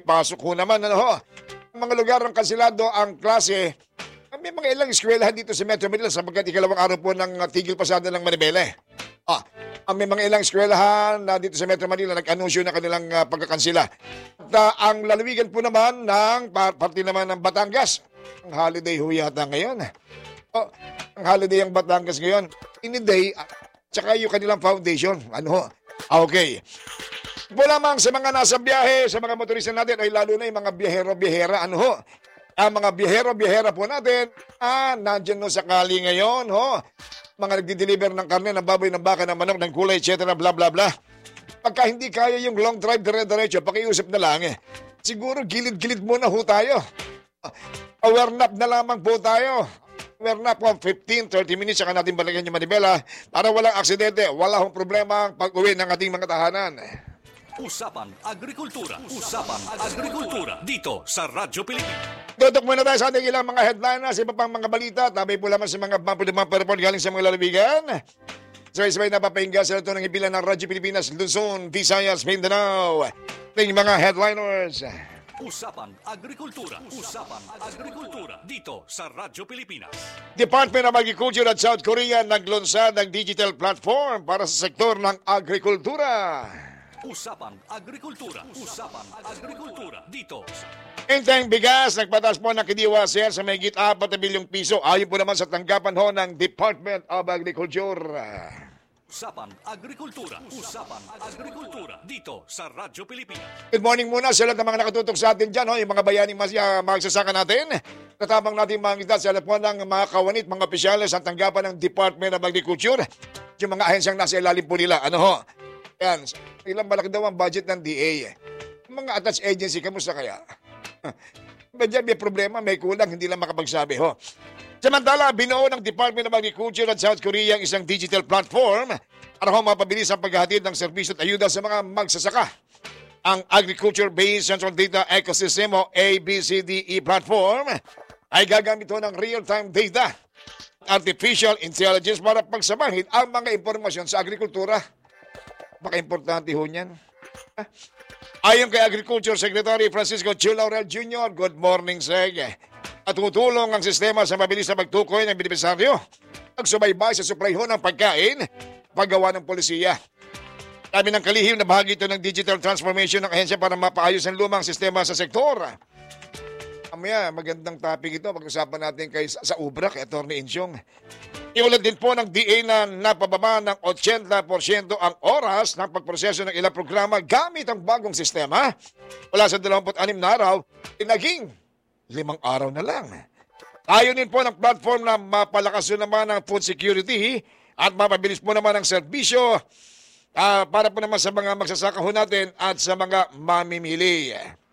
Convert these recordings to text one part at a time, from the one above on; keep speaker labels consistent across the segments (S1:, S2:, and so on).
S1: pagpasok ho naman, ano ho? Ang mga lugar ng kansilado ang klase, may mga ilang eskwelahan dito sa Metro Manila sapagkat ikalawang araw po ng tigil pasada ng Manibele. May mga ilang eskwelahan na dito sa Metro Manila nag-anunsyo na kanilang pagkakansila. At ang lalawigan po naman ng parte naman ng Batangas. Ang holiday ho yata ngayon. Ang holiday ang Batangas ngayon. Iniday, tsaka yung kanilang foundation. Ano ho? Okay. Po lamang sa mga nasa biyahe, sa mga motorista natin, ay lalo na yung mga biyahero-biyahera. Ano ho? Ang mga biyahero-biyahera po natin, nandyan no sakali ngayon, ho. Mga nagdi-deliver ng karne, ng baboy, ng baka, ng manok, ng kulay, etc. Bla bla bla. Pagka hindi kaya yung long drive dire-diretso, pakiusap na lang Siguro gilid-gilid muna ho tayo. Power nap na lamang po tayo. Power nap po 15-30 minutes saka natin balikan yung manibela para walang aksidente, wala hong problema ang pag-uwi ng ating mga tahanan.
S2: Usapan Agrikultura. Usapan Agrikultura. Dito sa Radyo Pilipinas.
S1: Tutok muna tayo sa ating ilang mga headliners, iba pang mga balita. Tabay po lamang sa mga bumper report galing sa mga lalawigan. Sabay-sabay napapahinga sa ito ng ipilan ng Radyo Pilipinas, Luzon, Visayas, Mindanao. Ating mga headliners.
S2: Usapan Agrikultura. Usapan Agrikultura. Dito sa Radyo Pilipinas.
S1: Department of Agriculture at South Korea naglunsad ng digital platform para sa sektor ng agrikultura.
S2: Usapan Agrikultura. Usapan Agrikultura. Dito sa
S1: Inteng bigas, nagpatas po ng kidiwa sir sa mahigit 4 bilyong piso. Ayon po naman sa tanggapan ho ng Department of Agriculture.
S2: Usapan Agrikultura. Usapan Agrikultura. Dito sa Radyo Pilipinas.
S1: Good morning muna sa lahat ng mga nakatutok sa atin dyan, yung mga bayaning magsasaka natin. Tatabang natin mga isda sa lahat po ng mga kawanit, mga opisyalis sa tanggapan ng Department of Agriculture. Yung mga ahensyang nasa ilalim po nila. Ano ho? Yan, ilang malaki daw ang budget ng DA. Mga attached agency, kamusta kaya? Medyo may problema, may kulang, hindi lang makapagsabi ho. Samantala, binuo ng Department of Agriculture at South Korea ang isang digital platform para mapabilis ang paghahatid ng serbisyo at ayuda sa mga magsasaka. Ang Agriculture-Based Central Data Ecosystem o ABCDE platform ay gagamit ng real-time data, artificial intelligence para pagsamahin ang mga impormasyon sa agrikultura. Baka-importante ho niyan. Ayon kay Agriculture Secretary Francisco Chu Laurel Jr., good morning, Seg. At tumutulong ang sistema sa mabilis na pagtukoy ng benepisaryo, pagsubaybay sa supply ho ng pagkain, paggawa ng polisiya. Sabi ng kalihim na bahagi ito ng digital transformation ng ahensya para mapaayos ang lumang sistema sa sektor. Amaya, magandang topic ito. Pag-usapan natin kay sa UBRA, kay Atty. Insyong. Iulat din po ng DA na napababa ng 80% ang oras ng pagproseso ng ilang programa gamit ang bagong sistema. Wala sa 26 na araw, naging 5 araw na lang. Ayon din po ng platform na mapalakas naman ang food security at mapabilis po naman ang serbisyo para po naman sa mga magsasaka ho natin at sa mga mamimili.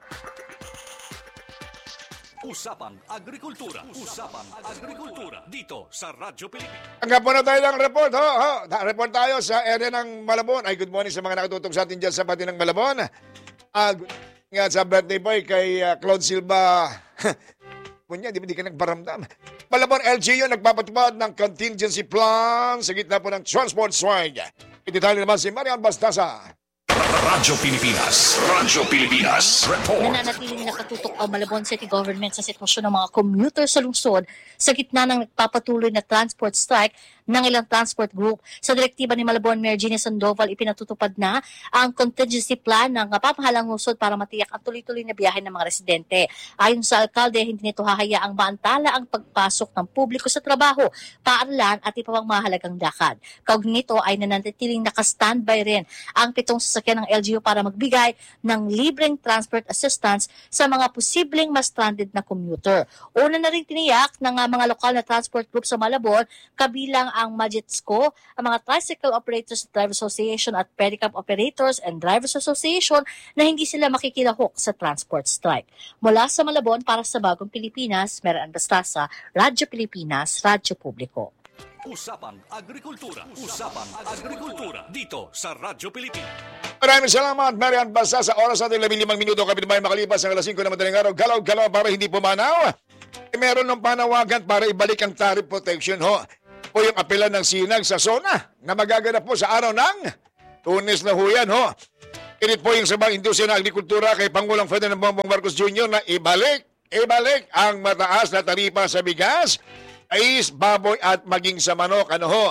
S2: Usapan Agrikultura. Usapan Agrikultura. Dito sa Radyo Pilipinas.
S1: Hanggang po na tayo ng report. Report tayo sa area ng Malabon. Ay, good morning sa mga nakatutok sa atin dyan sa pati ng Malabon. Nga sa birthday boy kay Claude Silva. Punya, di ka nagbaramdam. Malabon LGU nagpapatupad ng contingency plan sa gitna po ng transport strike. Ititali naman si Marian Bastasa.
S2: Radyo Pilipinas. Radyo Pilipinas. Report.
S3: Nananatiling nakatutok ang Malabon City Government sa sitwasyon ng mga commuter sa lungsod sa gitna ng nagpapatuloy na transport strike ng ilang transport group. Sa direktiba ni Malabon Mayor Jeannie Sandoval, ipinatutupad na ang contingency plan ng pamahalang lungsod para matiyak ang tuloy-tuloy na biyahe ng mga residente. Ayon sa alkalde, hindi nito hahayaang maantala ang pagpasok ng publiko sa trabaho, paaralan at iba pang mahalagang lakad. Kaugnay nito ay nananatiling naka-standby rin ang 7 sasakyan ng LGU para magbigay ng libreng transport assistance sa mga posibleng ma-stranded na commuter. Una na rin tiniyak ng mga lokal na transport group sa Malabon, kabilang ang Majitsco, ang mga Tricycle Operators Driver Association at Pedicab Operators and Drivers Association na hindi sila makikilahok sa transport strike. Mula sa Malabon para sa Bagong Pilipinas, Marian Bastasa, Radyo Pilipinas, Radyo Publiko.
S2: Usapan Agrikultura. Usapan Agrikultura. Dito sa Radyo Pilipinas.
S1: Maraming salamat, Marian Bastasa. Oras natin 15 minuto kapit may makalipas ng alas 5 na madaling araw. Galaw-galaw para hindi pumanaw. Meron ng panawagan para ibalik ang tariff protection ho. O yung apela ng sinag sa SONA na magaganap po sa araw ng Lunes na ho yan ho. Pinit po yung sabang industriya ng agrikultura kay Pangulong Ferdinand Bongbong Marcos Jr. na ibalik ang mataas na taripa sa bigas, mais, baboy at maging sa manok. Ano ho?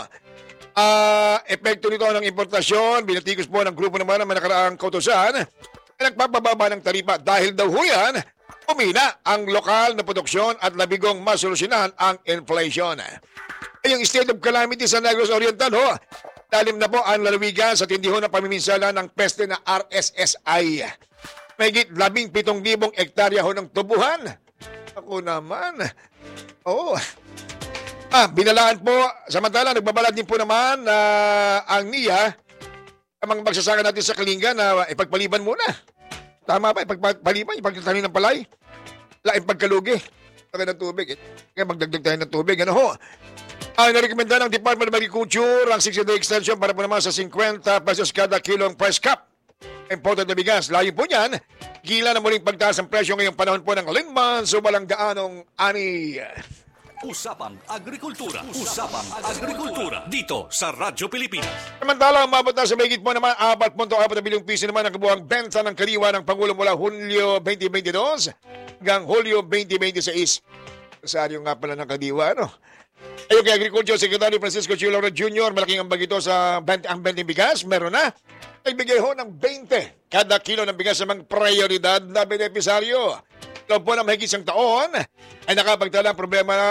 S1: Epekto nito ng importasyon, binatikos po ng grupo naman ng nakaraang kautosan, nagpapababa ng taripa dahil daw ho yan, umina ang lokal na produksyon at labigong masolusyonan ang inflation. Ay, yung state of calamity sa Negros Oriental ho, lalim na po ang lalawigan sa tindi ho ng pamiminsala ng peste na RSSI. Mahigit 17,000 hektarya ho ng tubuhan. Ako naman. Oo. Binalaan po, samantala nagbabalad din po naman ang NIA ang mga magsasaka natin sa Kalinga na ipagpaliban muna. Tama ba? Ipagpaliban, ipagtanim ng palay. Wala, ipagkalugi. Tayo ng tubig. Kaya magdagdag tayo ng tubig. Ano ho? Narekomenda ng Department of Agriculture ang 60-day extension para po naman sa 50 pesos kada kilong price cap. Imported na bigas. Layo po niyan, gila na muling pagtaas ang presyo ngayong panahon po ng linman so walang daanong ani.
S2: Usapang Agrikultura. Usapang Agrikultura. Dito sa Radyo Pilipinas.
S1: Samantala, umabot na sa mahigit po naman 4.4 bilyong piso naman ang kabuang benta ng kariwa ng Pangulo mula Hulyo 2022 hanggang Hulyo 2026. Saryo nga pala ng kadiwa, ano? Ayon kay Agriculture Secretary Francisco Chiloro Jr., malaking ambag ito sa ang 20 bigas. Meron na. Nagbigay ho ng 20 kada kilo ng bigas sa mga prioridad na benepisaryo. Loob po ng mahigit isang taon ay nakapagtala ang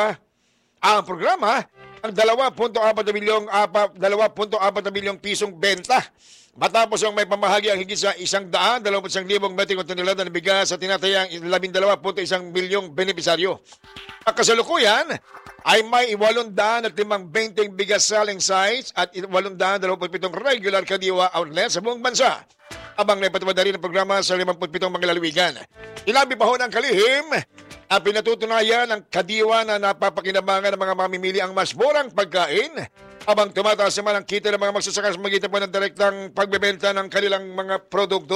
S1: programa ang 2.4 bilyong pisong benta. Matapos ang may pamahagi ang higit sa 121,000 metrikong tonelada ng bigas sa tinatayang 12.1 bilyong benepisaryo. Ang kasalukuyan ay may 805 bigas selling sites at 827 regular kadiwa outlets sa buong bansa. Abang naipatupad na rin ang programa sa 57 mga lalawigan. Ilabi pa ho ng kalihim ang pinatutunayan ng kadiwa na napapakinabangan ng mga mamimili ang mas murang pagkain habang tumataas naman ang kita ng mga magsasaka sa magitan po ng direktang pagbebenta ng kanilang mga produkto.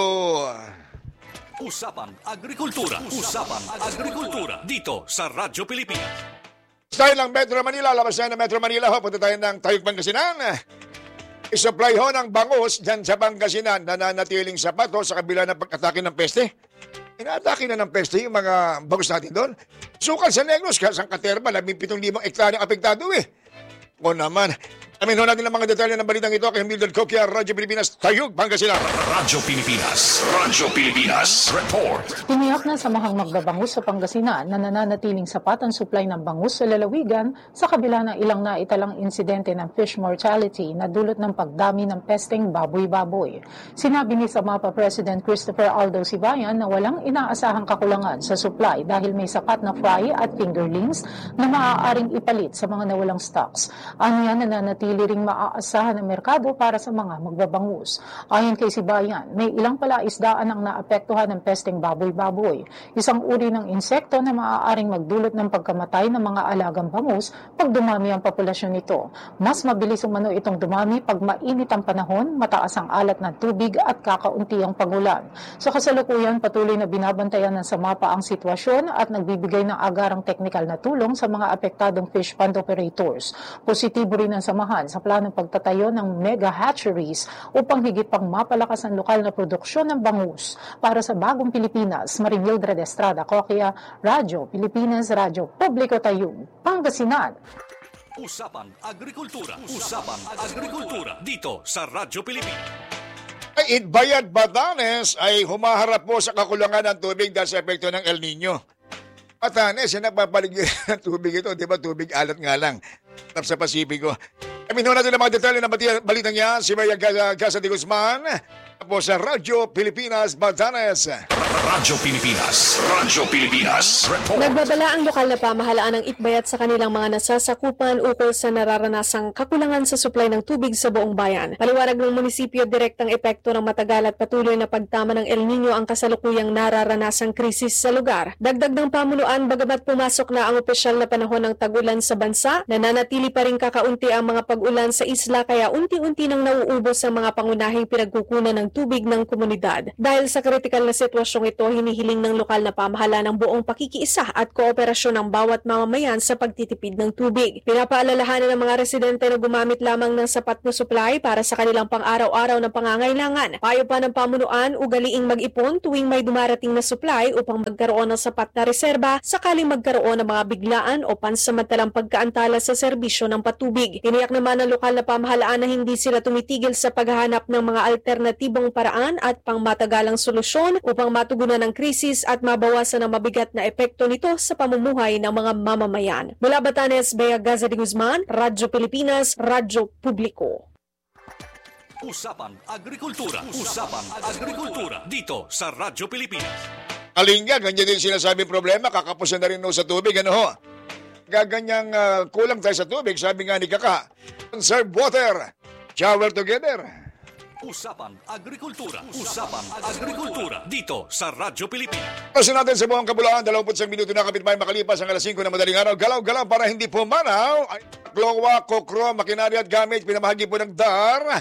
S2: Usapang Agrikultura. Usapang Agrikultura. Dito sa Radyo Pilipinas.
S1: Style ng Metro Manila, labas na ng Metro Manila ho, punta tayo ng Tayog Pangasinan. I-supply ho ng bangus dyan sa Pangasinan na nanatiling sapat ho sa kabila ng pag-atake ng peste. Inaatake na ng peste yung mga bangus natin doon. Sukal sa Negros, San Caterva, 17,000 hektarya apektado eh. O naman, amin ho natin ang mga detalye ng balitang ito kay Mildred Coquia, Radyo Pilipinas, Tayog, Pangasinan.
S2: Radyo Pilipinas. Radyo Pilipinas. Report.
S4: Tiniyak na samahang magbabangus sa Pangasinan na nananatiling sapat ang supply ng bangus sa lalawigan sa kabila ng ilang naitalang insidente ng fish mortality na dulot ng pagdami ng pesteng baboy-baboy. Sinabi ni Samapa President Christopher Aldo Sibayan na walang inaasahang kakulangan sa supply dahil may sapat na fry at fingerlings na maaaring ipalit sa mga nawalang stocks. Aniya na nanatili ring maaasahan ang merkado para sa mga magbabangus. Ayon kay Sibayan, may ilang palaisdaan ang naapektuhan ng pesteng baboy-baboy, isang uri ng insekto na maaaring magdulot ng pagkamatay ng mga alagang bangus pag dumami ang populasyon nito. Mas mabilis umano itong dumami pag mainit ang panahon, mataas ang alat ng tubig at kakaunti ang pagulan. Sa kasalukuyan, patuloy na binabantayan ng Samapa ang sitwasyon at nagbibigay ng agarang teknikal na tulong sa mga apektadong fish pond operators. Positibo rin ang samahan sa planong pagtatayo ng mega hatcheries upang higit pang mapalakas ang lokal na produksyon ng bangus. Para sa Bagong Pilipinas, Marimildred Estrada Coquia, Radyo Pilipinas, Radyo Publiko Tayong, Pangasinan.
S2: Usapang Agrikultura. Usapang Agrikultura. Dito sa Radyo Pilipinas.
S1: Ay, Itbayat, Batanes ay humaharap po sa kakulangan ng tubig dahil sa epekto ng El Nino. Batanes, napapaligid ng tubig ito. Di ba tubig alat nga lang sa Pasipiko. Amin natin ang mga detalye ng balitang yan. Si Maya Gaza de Guzman po sa Radyo Pilipinas, Batanes.
S2: Radyo Pilipinas. Radyo Pilipinas. Report.
S5: Nagbabala ang lokal na pamahalaan ng Itbayat sa kanilang mga nasasakupan ukol sa nararanasang kakulangan sa supply ng tubig sa buong bayan. Paliwanag ng munisipyo, direktang epekto ng matagal at patuloy na pagtama ng El Nino ang kasalukuyang nararanasang krisis sa lugar. Dagdag ng pamunuan, bagamat pumasok na ang opisyal na panahon ng tag-ulan sa bansa, nananatili pa rin kakaunti ang mga pag-ulan sa isla kaya unti-unti nang nauubos ang mga pangunahing pinagkukunan ng ng tubig ng komunidad. Dahil sa kritikal na sitwasyong ito, hinihiling ng lokal na pamahalaan ng buong pakikiisa at kooperasyon ng bawat mamamayan sa pagtitipid ng tubig. Pinapaalalahanan ng mga residente na gumamit lamang ng sapat na supply para sa kanilang pang-araw-araw na pangangailangan. Payo pa ng pamunuan, ugaliing mag-ipon tuwing may dumarating na supply upang magkaroon ng sapat na reserba sakaling magkaroon ng mga biglaan o pansamantalang pagkaantala sa serbisyo ng patubig. Tiniyak naman ng lokal na pamahalaan na hindi sila tumitigil sa paghahanap ng mga alternatibong paraan at pangmatagalang solusyon upang matugunan ang krisis at mabawasan ang mabigat na epekto nito sa pamumuhay ng mga mamamayan. Mula Batanes, Bea Gaza de Guzman, Radyo Pilipinas, Radyo Publiko.
S2: Usapan Agrikultura. Usapan Agrikultura. Dito sa Radyo Pilipinas.
S1: Alingga, ganyan din sinasabing problema, kakapusan na rin no sa tubig, ano ho? Gaganyang kulang tayo sa tubig, sabi nga ni Kaka. Conserve water, shower together.
S2: Usapan Agrikultura. Usapan Agrikultura. Dito sa Radyo Pilipinas.
S1: Kasi natin sa buong Kabulaan, 21 minuto na kapit may makalipas ang alas 5 na madaling araw. Galaw-galaw para hindi pumanaw. Klowa, kokro, makinarya at gamit, pinamahagi po ng DAR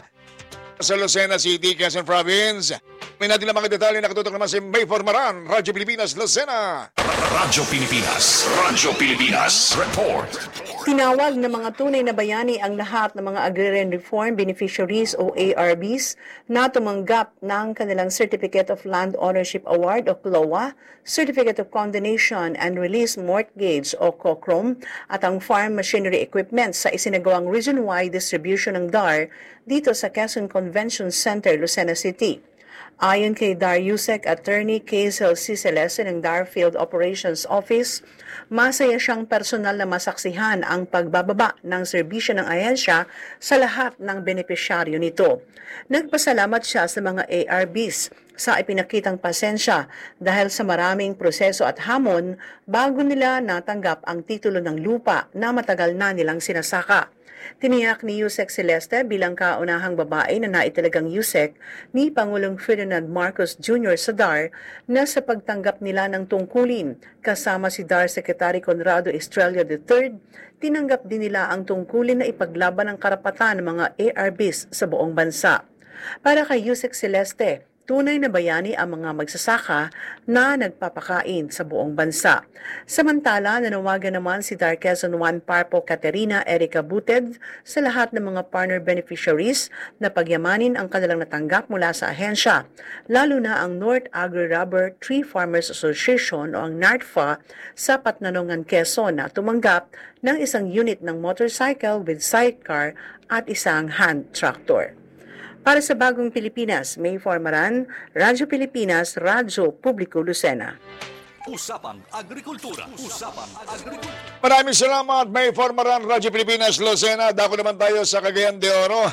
S1: sa Lucena City, Quezon Province. May natin lang mga detalye na katutok naman si May Formaran, Radyo Pilipinas, Lucena.
S2: Radyo Pilipinas. Radyo Pilipinas. Report.
S6: Tinawag ng mga tunay na bayani ang lahat ng mga Agrarian Reform Beneficiaries o ARBs na tumanggap ng kanilang Certificate of Land Ownership Award o CLOA, Certificate of Condonation and Release Mortgage o COCROM at ang Farm Machinery Equipment sa isinagawang region-wide distribution ng DAR dito sa Quezon Convention Center, Lucena City. Ayon kay DAR USEC Attorney Kazel C. Celeste ng DAR Field Operations Office, masaya siyang personal na masaksihan ang pagbababa ng serbisyo ng ahensya sa lahat ng benepisyaryo nito. Nagpasalamat siya sa mga ARBs sa ipinakitang pasensya dahil sa maraming proseso at hamon bago nila natanggap ang titulo ng lupa na matagal na nilang sinasaka. Tiniyak ni Yusek Celeste bilang kaunahang babae na naitalagang Yusek ni Pangulong Ferdinand Marcos Jr. sa DAR na sa pagtanggap nila ng tungkulin kasama si DAR Secretary Conrado Estrella III, tinanggap din nila ang tungkulin na ipaglaban ang karapatan ng mga ARBs sa buong bansa. Para kay Yusek Celeste, tunay na bayani ang mga magsasaka na nagpapakain sa buong bansa. Samantala, nanawagan naman si DAR Quezon 1 Parpo Caterina Erica Buted sa lahat ng mga partner beneficiaries na pagyamanin ang kanilang natanggap mula sa ahensya, lalo na ang North Agri-Rubber Tree Farmers Association o ang NARTFA sa Patnanongan, Quezon na tumanggap ng isang unit ng motorcycle with sidecar at isang hand tractor. Para sa Bagong Pilipinas, May Formaran, Radyo Pilipinas, Radyo Publiko Lucena.
S2: Usapan Agrikultura. Usapan Agrikultura.
S1: Maraming salamat, May Formaran, Radyo Pilipinas, Lucena. Dako naman tayo sa Cagayan de Oro.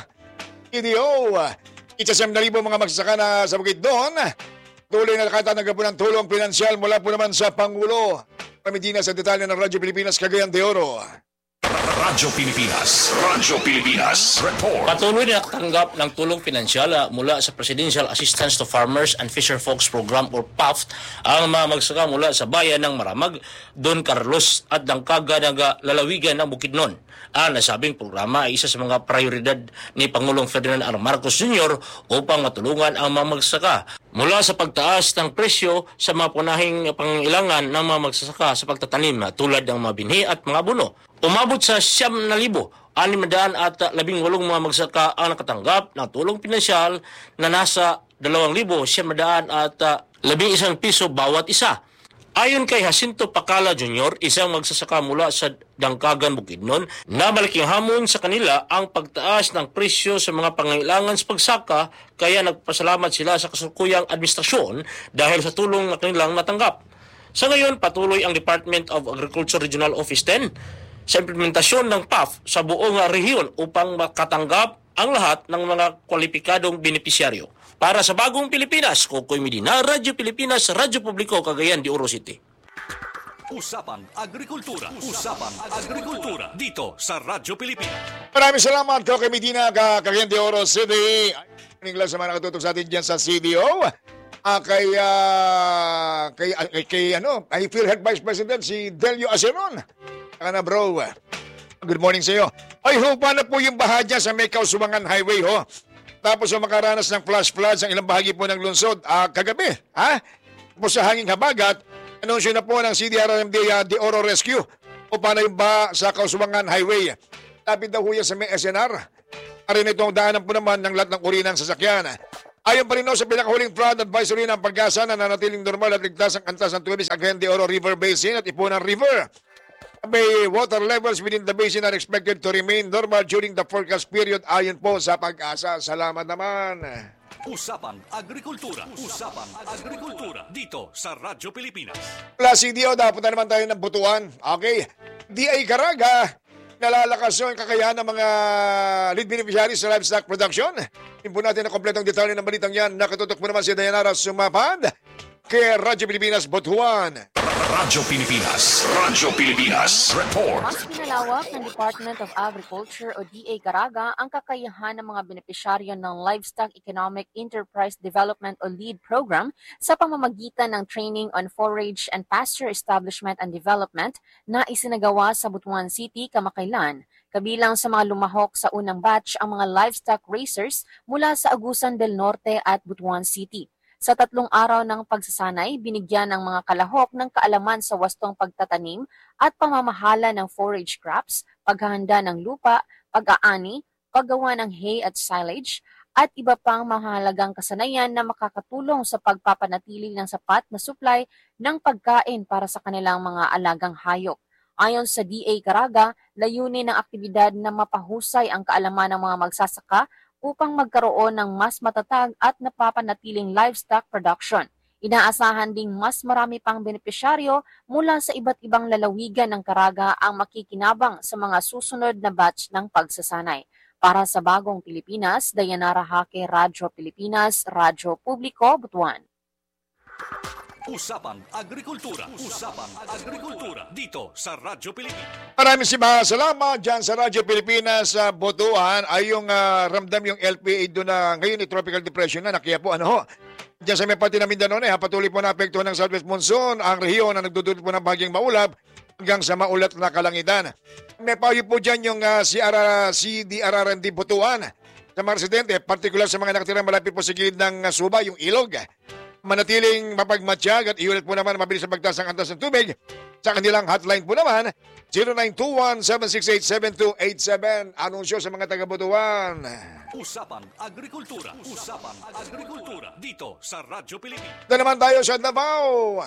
S1: EDO, 1,000,000 mga magsasaka na sa bukid doon. Tuloy na nakatanggap po ng tulong pinansyal mula po naman sa Pangulo. Pamidina sa detalye ng Radyo Pilipinas, Cagayan de Oro.
S2: Radyo Pilipinas. Radyo Pilipinas. Report.
S7: Patuloy na nakatanggap ng tulong pinansyal mula sa Presidential Assistance to Farmers and Fisher Folks Program or PAFT ang mga magsasaka mula sa bayan ng Maramag, Don Carlos at Dangkaga ng lalawigan ng Bukidnon. Ang nasabing programa ay isa sa mga prioridad ni Pangulong Ferdinand R. Marcos Jr. upang matulungan ang mga magsasaka mula sa pagtaas ng presyo sa mga punahing pangailangan ng mga magsasaka sa pagtatanim tulad ng mga binhi at mga abono. Umabot sa 7,618 mga magsasaka ang nakatanggap ng tulong pinansyal na nasa 2,711 piso bawat isa. Ayon kay Jacinto Pacala Jr., isang magsasaka mula sa Dangkagan, Bukidnon, na malaking hamon sa kanila ang pagtaas ng presyo sa mga pangailangan sa pagsaka, kaya nagpasalamat sila sa kasalukuyang administrasyon dahil sa tulong na kanilang natanggap. Sa ngayon, patuloy ang Department of Agriculture Regional Office 10 sa implementasyon ng PAF sa buong rehiyon upang makatanggap ang lahat ng mga kwalipikadong benepisyaryo. Para sa Bagong Pilipinas, Kokoy Medina, Radyo Pilipinas, Radyo Publiko, Cagayan de Oro City.
S2: Usapan Agrikultura. Usapan Agrikultura. Dito sa Radyo Pilipinas.
S1: Maraming salamat, Kokoy Medina, Cagayan de Oro City. Morning lang sa mga nakatutok sa atin dyan sa CDO. Kay PhilHealth Vice President si Delio Aceron. Kana bro. Good morning sa iyo. I hope na po yung baha dyan sa May Kausubangan Highway ho. Tapos yung makaranas ng flash floods ang ilang bahagi po ng lungsod kagabi. Po sa hanging habagat, anunsyo na po ng CDRMD de Oro Rescue o paano yung ba sa Kausubangan Highway. Lapit daw ho yan sa may SNR. Arin itong daanan po naman ng lahat ng uri ng sasakyan. Ayon pa rin sa pinakahuling flood advisory ng Pag-asa na nanatiling normal at ligtas ang antas ng tubig sa Cagayan de Oro River Basin at Ipunan River. May water levels within the basin are expected to remain normal during the forecast period ayon po sa Pag-asa. Salamat naman.
S2: Usapang Agrikultura. Usapang Agrikultura. Dito sa Radyo Pilipinas.
S1: Plus CDO, dapat na naman tayo ng butuan. Okay. DA Caraga, nalalakas yung kakayahan ng mga lead beneficiaries sa livestock production. Timpo natin ang kompletong detalye ng balitang yan. Nakatutok mo naman si Dayanara Sumapad kay Radyo Pilipinas, Butuan.
S2: Radyo Pilipinas. Radyo Pilipinas. Report.
S8: Mas pinalawak ng Department of Agriculture o DA Caraga ang kakayahan ng mga benepisyaryo ng Livestock Economic Enterprise Development o LEAD program sa pamamagitan ng Training on Forage and Pasture Establishment and Development na isinagawa sa Butuan City kamakailan. Kabilang sa mga lumahok sa unang batch ang mga livestock racers mula sa Agusan del Norte at Butuan City. Sa 3 araw ng pagsasanay, binigyan ng mga kalahok ng kaalaman sa wastong pagtatanim at pamamahala ng forage crops, paghahanda ng lupa, pag-aani, paggawa ng hay at silage, at iba pang mahalagang kasanayan na makakatulong sa pagpapanatili ng sapat na supply ng pagkain para sa kanilang mga alagang hayop. Ayon sa DA Caraga, layunin ng aktibidad na mapahusay ang kaalaman ng mga magsasaka upang magkaroon ng mas matatag at napapanatiling livestock production. Inaasahan ding mas marami pang benepisyaryo mula sa iba't ibang lalawigan ng Caraga ang makikinabang sa mga susunod na batch ng pagsasanay. Para sa Bagong Pilipinas, Dayanara Hake, Radyo Pilipinas, Radyo Publiko, Butuan.
S2: Usapang Agrikultura. Usapang Agrikultura. Dito sa Radyo Pilipinas.
S1: Maraming salamat dyan sa Radyo Pilipinas sa Butuan ay yung ramdam yung LPA doon na ngayon tropical depression na kaya po dyan sa may parte ng Mindanao patuloy po na apekto ng Southwest Monsoon ang rehiyon na nagdudulot po ng bagyang maulap hanggang sa maulat na kalangitan. May payo po dyan yung CDRRMD Butuan sa mga residente, partikular sa mga nakatirang malapit po sa gilid ng Suba, yung ilog. Manatiling mapagmatsyag at iulit po naman mabilis ang pagtaas ng antas ng tubig. Sa kanilang hotline po naman, 0921-768-7287. Anunsyo sa mga taga-Butuan.
S2: Usapang Agrikultura. Usapang Agrikultura. Dito sa Radyo Pilipinas.
S1: Ito naman tayo sa Davao.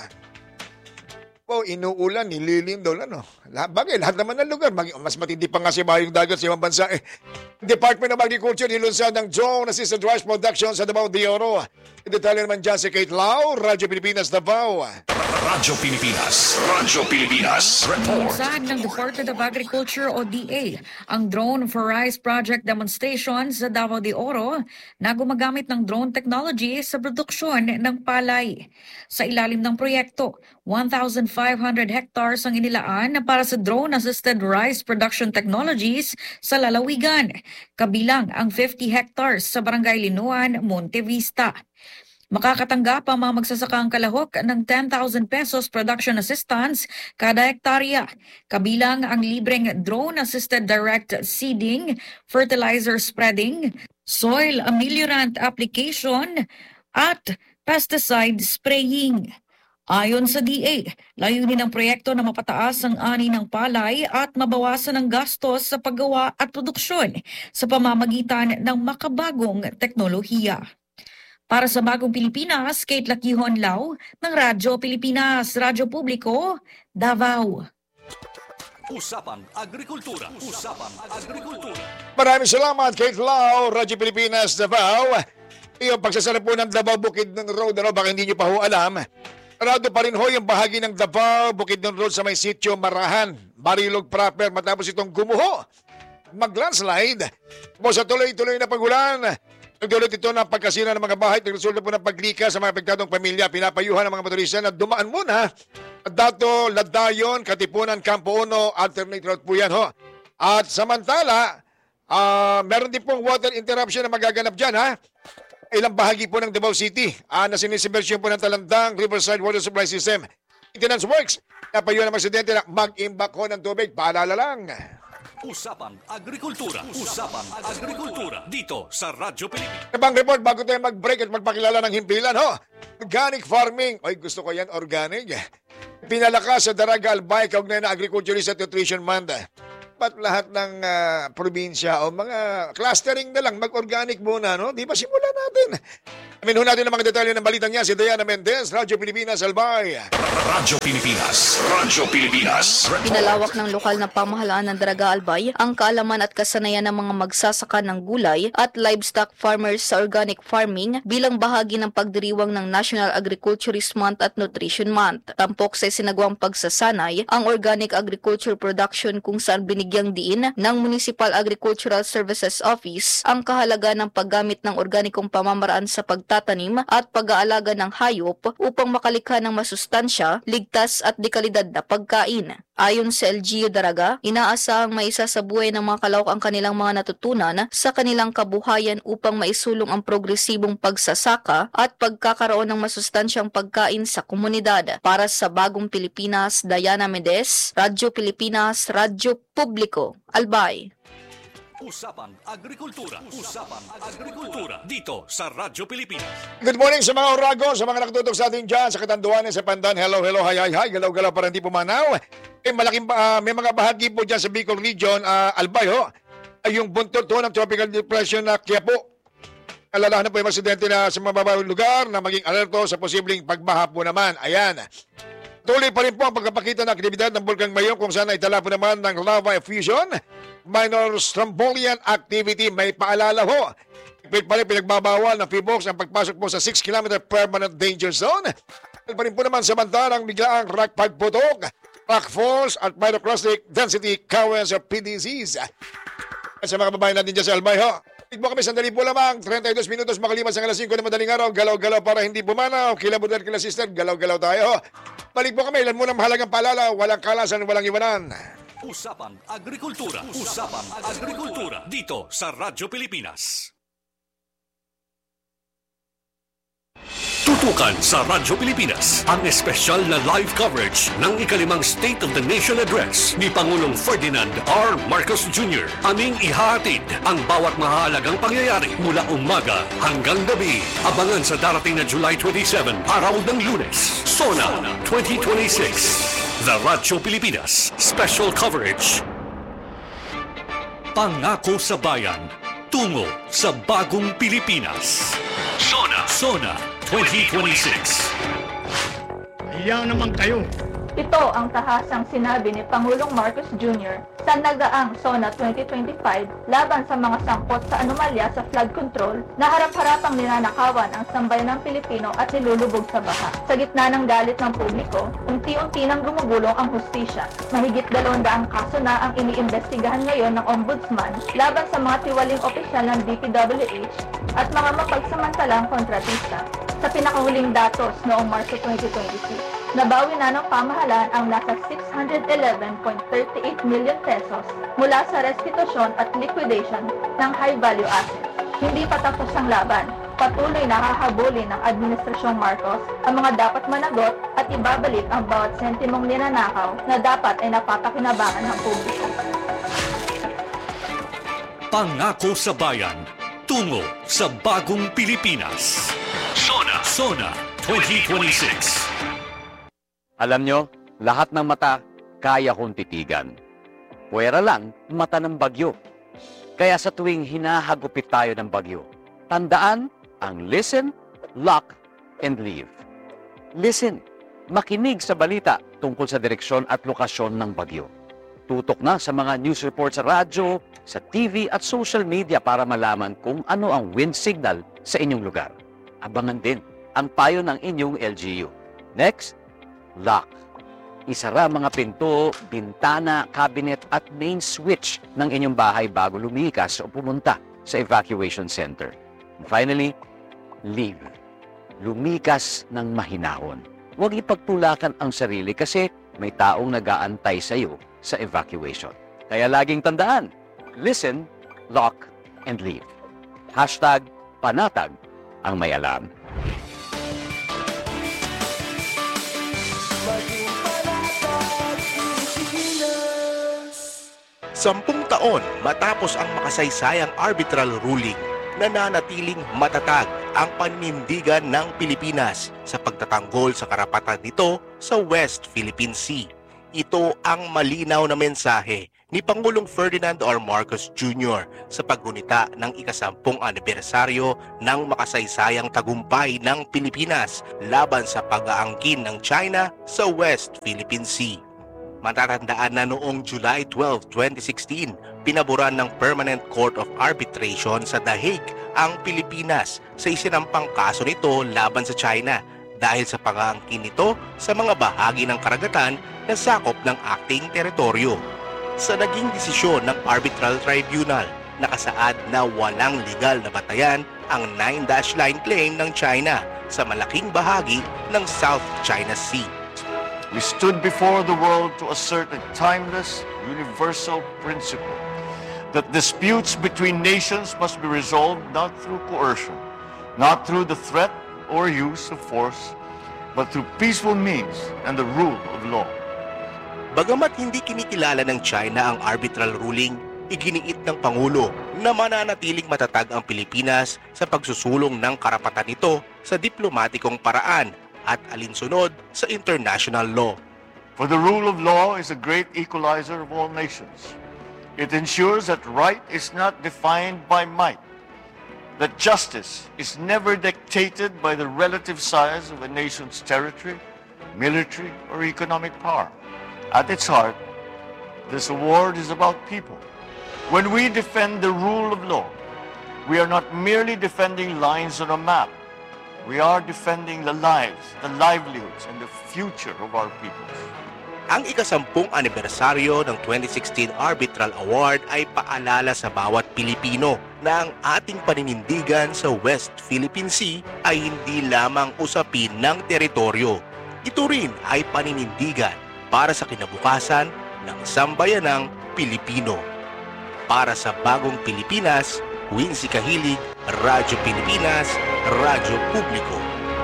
S1: Inuulan, nililim daw lang. Bagay, lahat naman ng lugar. Mas matindi pa nga si Bayong Dagat sa ibang bansa. Department of Agriculture nilunsad ng Drone Assisted Rice Production sa Davao de Oro. Detalye naman dyan si Kate Lau, Radyo Pilipinas, Davao.
S2: Radyo Pilipinas. Radyo Pilipinas. Report.
S9: Nilunsad ng Department of Agriculture o DA ang Drone for Rice Project Demonstration sa Davao de Oro na gumagamit ng drone technology sa produksyon ng palay. Sa ilalim ng proyekto, 1,500 hectares ang inilaan para sa drone-assisted rice production technologies sa lalawigan, kabilang ang 50 hectares sa Barangay Linuan, Monte Vista. Makakatanggap ang mga magsasakang kalahok ng 10,000 pesos production assistance kada hektarya, kabilang ang libreng drone-assisted direct seeding, fertilizer spreading, soil ameliorant application, at pesticide spraying. Ayon sa DA, layunin ng proyekto na mapataas ang ani ng palay at mabawasan ang gastos sa paggawa at produksyon sa pamamagitan ng makabagong teknolohiya. Para sa Bagong Pilipinas, Kate Lakihon Lau ng Radyo Pilipinas, Radyo Publiko, Davao.
S2: Usapang Agrikultura. Usapang Agrikultura.
S1: Maraming salamat, Kate Lau, Radyo Pilipinas, Davao. Yung pagsasara po ng Davao Bukidnon Road, baka hindi nyo pa ho alam. Sarado pa rin ho yung bahagi ng Davao Bukidnon Road sa may sitio Marahan, Barilog proper matapos itong gumuho. Mag-landslide. Po sa tuloy-tuloy na pagulan. Nagdulot ito ng pagkasira ng mga bahay at resulta po ng paglika sa mga apektadong pamilya. Pinapayuhan ng mga motorista na dumaan muna. Dato, Ladayon, Katipunan, Campo Uno, alternate route po yan ho. At samantala, meron din pong water interruption na magaganap dyan Ilang bahagi po ng Davao City na sinisibersyon po ng Talandang Riverside Water Supply System. Maintenance works. Napayuhan ng mga residente na mag-imbak ho ng tubig. Paalala lang.
S2: Usapang Agrikultura. Usapang Agrikultura. Dito sa Radyo Pilipinas.
S1: Ibang report bago tayo mag-break at magpakilala ng himpilan, ho? Organic farming. Ay, gusto ko yan, organic. Pinalakas sa Daraga Albay, kaugnay na Agriculturist at Nutrition Month. Ba't lahat ng probinsya o mga clustering na lang, mag-organic muna, no? Di ba simulan natin? Aminuhin natin ang mga detalye ng balitang niya si Diana Mendez, Radyo Pilipinas, Albay.
S2: Radyo Pilipinas. Radyo Pilipinas.
S10: Pinalawak ng lokal na pamahalaan ng Daraga Albay ang kaalaman at kasanayan ng mga magsasaka ng gulay at livestock farmers sa organic farming bilang bahagi ng pagdiriwang ng National Agriculturist Month at Nutrition Month. Tampok sa sinagawang pagsasanay ang organic agriculture production kung saan binigyang diin ng Municipal Agricultural Services Office ang kahalaga ng paggamit ng organikong pamamaraan sa pagtatanim at pag-aalaga ng hayop upang makalikha ng masustansya, ligtas at dekalidad na pagkain. Ayon sa LGU Daraga, inaasahang maisa sa buhay ng mga kalawak ang kanilang mga natutunan sa kanilang kabuhayan upang maisulong ang progresibong pagsasaka at pagkakaroon ng masustansyang pagkain sa komunidad. Para sa Bagong Pilipinas, Diana Mendez, Radyo Pilipinas, Radyo Publiko, Albay.
S2: Usapang Agrikultura. Usapang Agrikultura. Dito sa Radyo Pilipinas.
S1: Good morning sa mga orago, sa mga nakatutok sa atin dyan, sa Katanduanan, sa Pandan. Hello, hello, hi, galaw-galaw para hindi pumanaw. May mga bahagi po dyan sa Bicol Region, Albay, ho. Ay yung buntot ho ng tropical depression na Quiapo. Alalahan na po yung residente na sa mababang lugar na maging alerto sa posibleng pagbaha po naman. Ayan. Tuloy pa rin po ang pagkapakita ng aktibidad ng Bulkang Mayon kung saan ay tala po naman ng lava effusion, minor strombolian activity. May paalala ho. Pa rin pinagbabawal ng PHIVOLCS ang pagpasok po sa 6-kilometer permanent danger zone. Pa rin po naman samantalang biglaang rock pagputok, rock falls at pyroclastic density currents of PDCs. At sa mga babae natin dyan sa Albay ho. Tigbo kami sandali po lamang, 32 minutos makalipas ang alas 5 na madaling araw. Galaw-galaw para hindi bumanaw. Kila budar, kila sister, galaw-galaw tayo. Balik po kami, ilan muna mahalagang paalala, walang kalasan, walang iwanan.
S2: Usapang Agrikultura. Usapang Agrikultura. Dito sa Radyo Pilipinas. Tutukan sa Radyo Pilipinas ang espesyal na live coverage ng ikalimang State of the Nation Address ni Pangulong Ferdinand R. Marcos Jr. Aming ihahatid ang bawat mahalagang pangyayari mula umaga hanggang gabi. Abangan sa darating na July 27, araw ng Lunes. SONA 2026. The Radyo Pilipinas Special Coverage. Pangako sa Bayan. Tungo sa Bagong Pilipinas. SONA 2026.
S11: Iyan naman kayo.
S12: Ito ang tahasang sinabi ni Pangulong Marcos Jr. sa nagaang SONA 2025 laban sa mga sangkot sa anomalya sa flood control na harap-harapang ninanakawan ang sambayan ng Pilipino at nilulubog sa baha. Sa gitna ng galit ng publiko, unti-unti nang gumugulong ang hustisya. Mahigit 200 kaso na ang iniimbestigahan ngayon ng Ombudsman laban sa mga tiwaling opisyal ng DPWH at mga mapagsamantalang kontratista. Sa pinakahuling datos noong Marso 2026, nabawi na ng pamahalaan ang nasa 611.38 million pesos mula sa restitusyon at liquidation ng high-value assets. Hindi pa tapos ang laban. Patuloy na hahabulin ng Administrasyong Marcos ang mga dapat managot at ibabalik ang bawat sentimong ninanakaw na dapat ay napapakinabangan ng publiko.
S2: Pangako sa Bayan. Tungo sa Bagong Pilipinas. SONA 2026.
S13: Alam nyo, lahat ng mata kaya kong titigan. Puwera lang, mata ng bagyo. Kaya sa tuwing hinahagupit tayo ng bagyo, tandaan ang listen, lock, and leave. Listen, makinig sa balita tungkol sa direksyon at lokasyon ng bagyo. Tutok na sa mga news reports sa radyo, sa TV at social media para malaman kung ano ang wind signal sa inyong lugar. Abangan din ang payo ng inyong LGU. Next, lock. Isara mga pinto, bintana, cabinet at main switch ng inyong bahay bago lumikas o pumunta sa evacuation center. And finally, leave. Lumikas ng mahinahon. Huwag ipagtulakan ang sarili kasi may taong nag-aantay sa iyo sa evacuation. Kaya laging tandaan, listen, lock, and leave. #panatag ang may alam.
S14: 10 taon matapos ang makasaysayang arbitral ruling, nananatiling matatag ang paninindigan ng Pilipinas sa pagtatanggol sa karapatan nito sa West Philippine Sea. Ito ang malinaw na mensahe ni Pangulong Ferdinand R. Marcos Jr. sa paggunita ng ika-10 anibersaryo ng makasaysayang tagumpay ng Pilipinas laban sa pag-aangkin ng China sa West Philippine Sea. Matatandaan na noong July 12, 2016, pinaboran ng Permanent Court of Arbitration sa The Hague ang Pilipinas sa isinampang kaso nito laban sa China dahil sa pag-aangkin nito sa mga bahagi ng karagatan na sakop ng acting teritoryo. Sa naging desisyon ng Arbitral Tribunal, nakasaad na walang legal na batayan ang 9-dash line claim ng China sa malaking bahagi ng South China Sea.
S15: We stood before the world to assert a timeless, universal principle that disputes between nations must be resolved not through coercion, not through the threat or use of force, but through peaceful means and the rule of law.
S14: Bagamat hindi kinikilala ng China ang arbitral ruling, iginiit ng Pangulo na mananatiling matatag ang Pilipinas sa pagsusulong ng karapatan nito sa diplomatikong paraan at alinsunod sa international law.
S15: For the rule of law is a great equalizer of all nations. It ensures that right is not defined by might, that justice is never dictated by the relative size of a nation's territory, military, or economic power. At its heart, this award is about people. When we defend the rule of law, we are not merely defending lines on a map. We are defending the lives, the livelihoods, and the future of our peoples.
S14: Ang ika-10 anibersaryo ng 2016 Arbitral Award ay paalala sa bawat Pilipino na ang ating paninindigan sa West Philippine Sea ay hindi lamang usapin ng teritoryo. Ito rin ay paninindigan para sa kinabukasan ng sambayanang Pilipino. Para sa Bagong Pilipinas, Wincy Kahilig, Radyo Pilipinas, Radyo Publiko.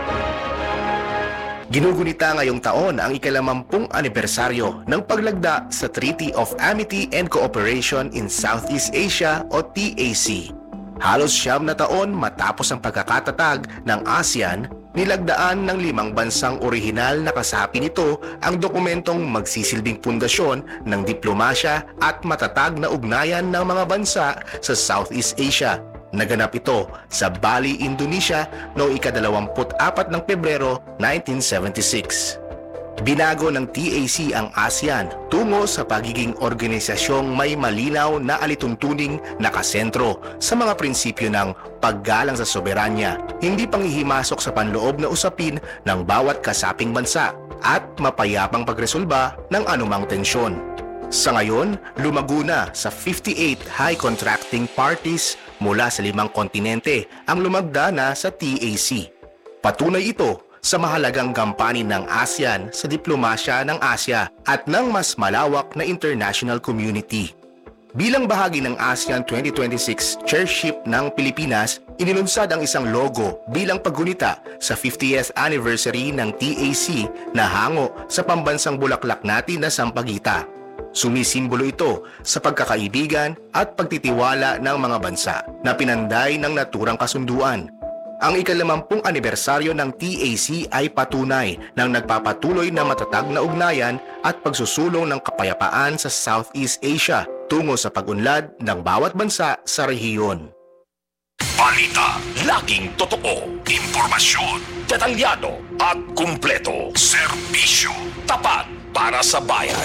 S16: Ginugunita ngayong taon ang ika-50 anibersaryo ng paglagda sa Treaty of Amity and Cooperation in Southeast Asia o TAC. Halos 9 na taon matapos ang pagkakatatag ng ASEAN, nilagdaan ng 5 bansang orihinal na kasapi nito ang dokumentong magsisilbing pundasyon ng diplomasya at matatag na ugnayan ng mga bansa sa Southeast Asia. Naganap ito sa Bali, Indonesia noong ika-24 ng Pebrero 1976. Binago ng TAC ang ASEAN tungo sa pagiging organisasyong may malinaw na alituntuning nakasentro sa mga prinsipyo ng paggalang sa soberanya, hindi panghihimasok sa panloob na usapin ng bawat kasaping bansa at mapayapang pagresolba ng anumang tensyon. Sa ngayon, lumago na sa 58 high contracting parties mula sa 5 kontinente ang lumagda na sa TAC. Patunay ito sa mahalagang gampanin ng ASEAN sa diplomasya ng Asya at ng mas malawak na international community. Bilang bahagi ng ASEAN 2026 chairship ng Pilipinas, inilunsad ang isang logo bilang paggunita sa 50th anniversary ng TAC na hango sa pambansang bulaklak natin na Sampaguita. Sumisimbolo ito sa pagkakaibigan at pagtitiwala ng mga bansa na pinanday ng naturang kasunduan. Ang ika-50 anibersaryo ng TAC ay patunay ng nagpapatuloy na matatag na ugnayan at pagsusulong ng kapayapaan sa Southeast Asia tungo sa pag-unlad ng bawat bansa sa rehiyon.
S2: Balita, laging totoo, impormasyon, detalyado at kumpleto, serbisyo, tapat para sa bayan.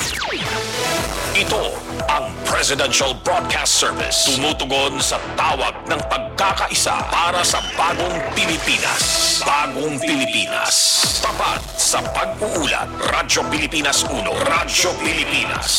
S2: Ito ang Presidential Broadcast Service. Tumutugon sa tawag ng pagkakaisa para sa bagong Pilipinas. Bagong Pilipinas. Tapat sa pag-uulat. Radyo Pilipinas 1. Radyo Pilipinas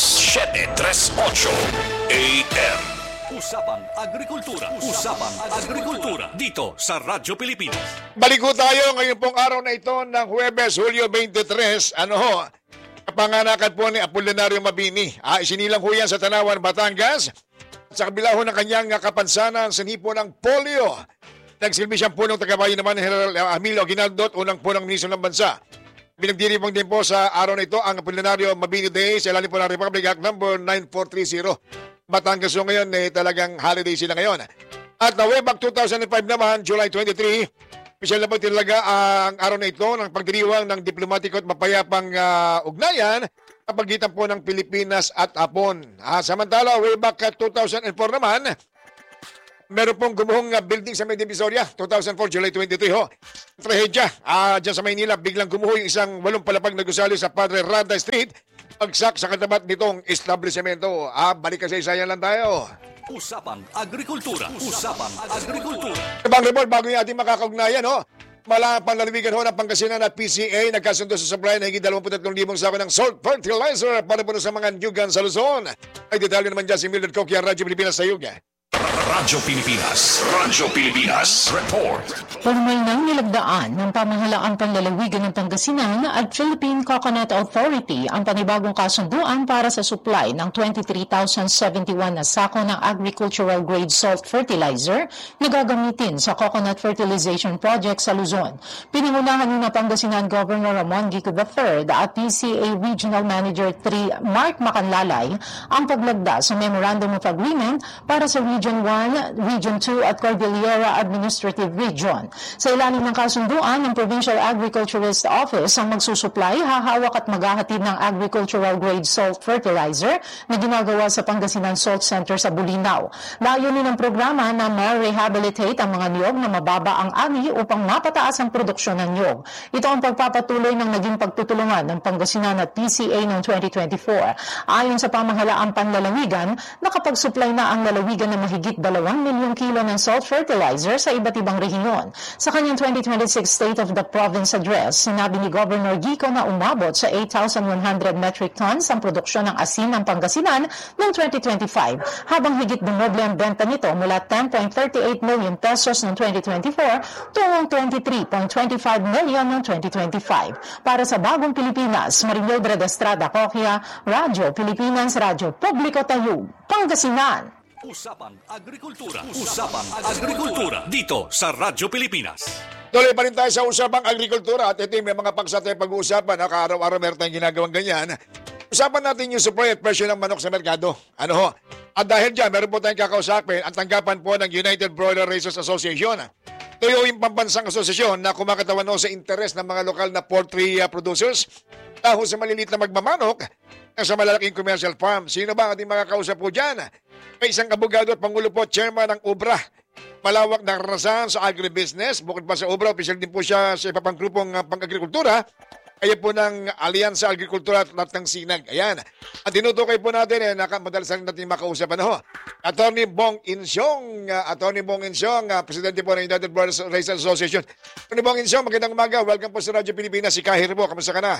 S2: 738 AM. Usapang Agrikultura. Usapang Agrikultura. Dito sa Radyo Pilipinas.
S1: Balik ko tayo ngayon pong araw na ito ng Huwebes, Hulyo 23. Kapanganakan po ni Apolinario Mabini. Isinilang ho yan sa Tanawan, Batangas. Sa kabila ho ng kanyang kapansanan sa nipo ng polio. Nagsilbi siyang punong tagabayo naman ni General Emilio Aguinaldo at unang punong ministro ng bansa. Pinagdiribang din po sa araw na ito ang Apolinario Mabini Day sa ilalim po ng Republic Act No. 9430. Batangas so ngayon talagang holiday sila ngayon. At way back 2005 naman, July 23, special na po talaga ang araw na ito ng pagdiriwang ng diplomatiko at mapayapang ugnayan sa pagitan po ng Pilipinas at Hapon. Samantala, way back 2004 naman, meron pong gumuhong building sa May Divisoria, 2004, July 23 ho. Trahedya, dyan sa Maynila, biglang gumuho yung isang walong palapag na gusali sa Padre Rada Street, pagsak sa katapat nitong establishmento. Balik kasi isayan lang tayo.
S2: Usapang Agrikultura. Usapang Agrikultura.
S1: Ibang report bago yung ating makakaugnayan, ho. Mala panlalawigan ho ng Pangasinan at PCA nagkasundo sa supply na higit 23,000 sako ng salt fertilizer para po sa mga nyugan sa Luzon. Ay detalye naman dyan si Mildred Coquia, Radyo Pilipinas sa Yuga.
S2: Radyo Pilipinas. Radyo Pilipinas. Report.
S4: Formal nang nilagdaan ng pamahalaang panlalawigan ng Pangasinan at Philippine Coconut Authority ang panibagong kasunduan para sa supply ng 23,071 na sako ng agricultural grade salt fertilizer na gagamitin sa coconut fertilization project sa Luzon. Pinangunahan ni Pangasinan Governor Ramon Gico III at PCA Regional Manager 3 Mark Macanlalay ang paglagda sa Memorandum of Agreement para sa Region 1, Region 2 at Cordillera Administrative Region. Sa ilalim ng kasunduan, ng Provincial Agriculturist Office ang magsusupply, hahawak at maghahatid ng agricultural grade salt fertilizer na ginagawa sa Pangasinan Salt Center sa Bulinaw. Layunin ng programa na ma-rehabilitate ang mga niyog na mababa ang ani upang mapataas ang produksyon ng niyog. Ito ang pagpapatuloy ng naging pagtutulungan ng Pangasinan at PCA noong 2024. Ayon sa pamahalaang panlalawigan, nakapag-supply na ang lalawigan ng mahigit 2 milyong kilo ng salt fertilizer sa iba't ibang rehiyon. Sa kanyang 2026 State of the Province Address, sinabi ni Governor Gico na umabot sa 8,100 metric tons ang produksyon ng asin ng Pangasinan noong 2025, habang higit dumoble ang benta nito mula 10.38 million pesos noong 2024 tungong 23.25 million noong 2025. Para sa Bagong Pilipinas, Marimildred Estrada Coquia, Radyo Pilipinas, Radyo Publiko Tayug, Pangasinan.
S2: Usapang Agrikultura. Usapang Agrikultura. Dito sa Radyo Pilipinas.
S1: Tuloy pa rin tayo sa Usapang Agrikultura at ito may mga paksa tayo pag-uusapan. Araw-araw meron tayong ginagawang ganyan. Usapan natin yung supply at presyo ng manok sa merkado. Ano ho? At dahil dyan, meron po tayong kakausapin at tanggapan po ng United Broiler Raisers Association. Ito yung pambansang asosasyon na kumakatawan sa interes ng mga lokal na poultry producers dahil sa maliliit na magmamanok sa malalaking commercial farm. Sino ba ating makakausap po dyan? May isang abogado at pangulo po, chairman ng UBRA. Malawak na karanasan sa agribusiness. Bukod pa sa UBRA, official din po siya sa iba pang grupong pang-agrikultura. Kaya po ng Alyansa Agrikultura at ng Sinag. Ayan. At tinutukoy po natin, madalas rin natin makausap. Attorney Bong Insyong, presidente po ng United Brothers Raisers Association. Attorney Bong Insyong, magandang umaga. Welcome po sa Radyo Pilipinas. Si Kahir po, kamusta ka na?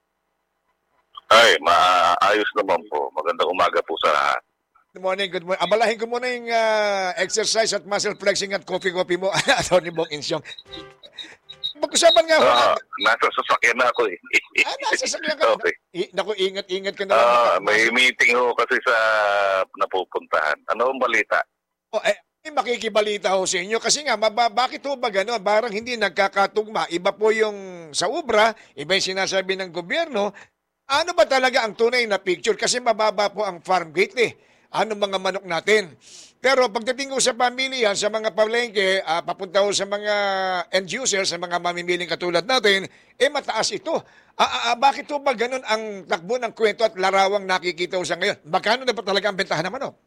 S17: Ay, maayos naman po. Magandang umaga po sa lahat.
S1: Good morning, good morning. Abalahin ko muna yung exercise at muscle flexing at coffee mo, Attorney Bong Insyong. Mag-usapan nga ho.
S17: Nasa sasakyan na ako eh.
S1: Nasa sasakyan ka. Okay. Naku, ingat ka na.
S17: May meeting ho kasi sa napupuntahan. Ano ang balita?
S1: Makikibalita ho sa inyo kasi nga, bakit ho ba gano'n? Parang hindi nagkakatugma. Iba po yung sa UBRA, iba yung sinasabi ng gobyerno. Ano ba talaga ang tunay na picture? Kasi mababa po ang farm gate eh. Ano mga manok natin? Pero pagdating ko sa pamilya, sa mga palengke, papunta ko sa mga end users, sa mga mamimiling katulad natin, mataas ito. Bakit po ba ganun ang takbo ng kwento at larawang nakikita ko sa ngayon? Magkano na ba talaga ang bentahan ng manok?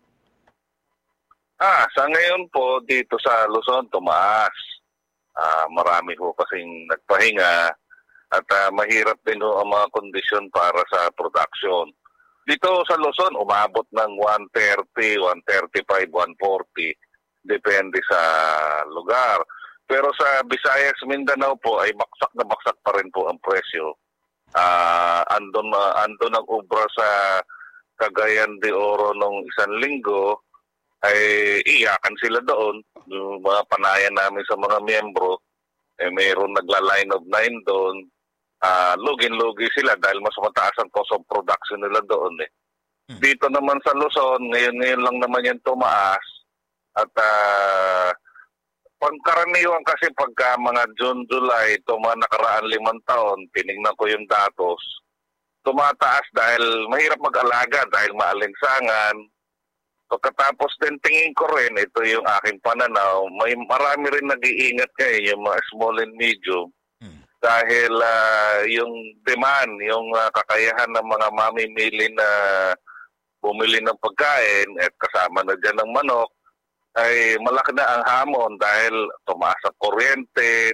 S17: Sa ngayon po, dito sa Luzon, tumaas. Marami ho kasing nagpahinga at mahirap din ho ang mga kondisyon para sa production. Dito sa Luzon, umabot ng 130, 135, 140. Depende sa lugar. Pero sa Visayas, Mindanao po ay baksak na baksak pa rin po ang presyo. Andun ang ubra sa Cagayan de Oro nung isang linggo, ay iyakan sila doon. Yung mga panayan namin sa mga miyembro, mayroon nagla-line of 9 doon. Lugin-lugi sila dahil mas mataas ang cost of production nila doon eh. Dito naman sa Luzon, ngayon lang naman yan tumaas. At pangkaraniwan kasi pagka mga June, July, ito mga nakaraan 5 taon, tinignan ko yung datos, tumataas dahil mahirap mag-alaga dahil maalinsangan, Pagkatapos din tingin ko rin, ito yung aking pananaw, marami rin nag-iingat ngayon yung mga small and medium dahil yung demand, yung kakayahan ng mga mamimili na bumili ng pagkain at kasama na dyan ng manok, ay malaki na ang hamon dahil tumaas ang kuryente,